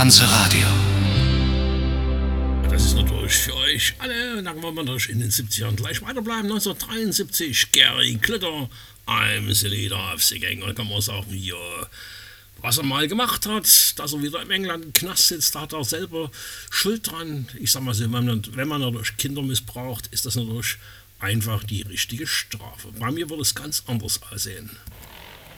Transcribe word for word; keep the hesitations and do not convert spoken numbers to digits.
ganze Radio. Das ist natürlich für euch alle. Dann wollen wir natürlich in den siebzigern gleich weiterbleiben. neunzehnhundertdreiundsiebzig, Gary Glitter, I'm the Leader of the Gang. Und da kann man sagen, ja, was er mal gemacht hat, dass er wieder im England im Knast sitzt, da hat er selber Schuld dran. Ich sag mal so, wenn man, wenn man natürlich Kinder missbraucht, ist das natürlich einfach die richtige Strafe. Bei mir würde es ganz anders aussehen.